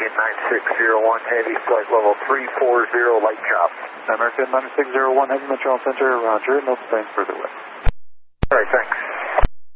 American 9601 Heavy, flight level 340, light chop. American 9601 Heavy, Montreal Center, roger, no planes further west. All right, thanks.